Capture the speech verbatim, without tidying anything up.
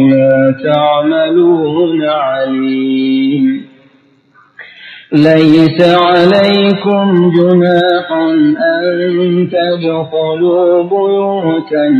ما تعملون عليم. ليس عليكم جناح أن تدخلوا بيوتا